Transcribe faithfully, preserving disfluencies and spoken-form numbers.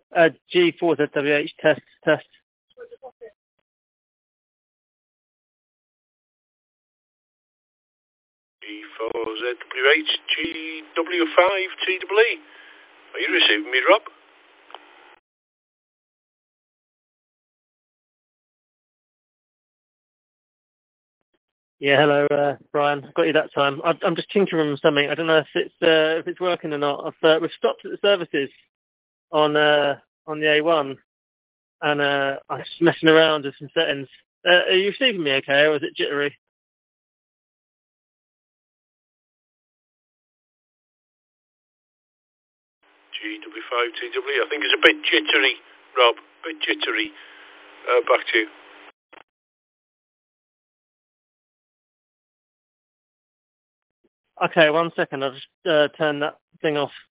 Uh, G four Z W H test, test. G four Z W H, G W five T E E. Are you receiving me, Rob? Yeah, hello, uh, Brian. Got you that time. I, I'm just tinkering with something. I don't know if it's uh, if it's working or not. I've, uh, we've stopped at the services on uh, on the A one, and uh, I'm just messing around with some settings. Uh, are you receiving me okay, or is it jittery? G W five T E E. I think it's a bit jittery, Rob. A bit jittery. Uh, back to you. Okay, one second. I'll just uh, turn that thing off.